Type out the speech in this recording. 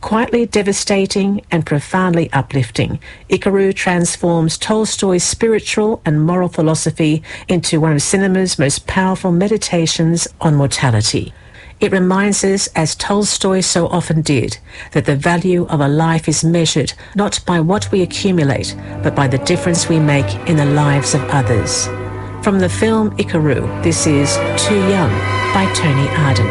Quietly devastating and profoundly uplifting, Ikaru transforms Tolstoy's spiritual and moral philosophy into one of cinema's most powerful meditations on mortality. It reminds us, as Tolstoy so often did, that the value of a life is measured not by what we accumulate, but by the difference we make in the lives of others. From the film Ikaru, this is Too Young by Tony Arden.